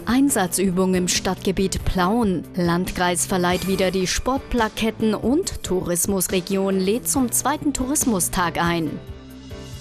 Einsatzübung im Stadtgebiet Plauen. Landkreis verleiht wieder die Sportplaketten und Tourismusregion lädt zum zweiten Tourismustag ein.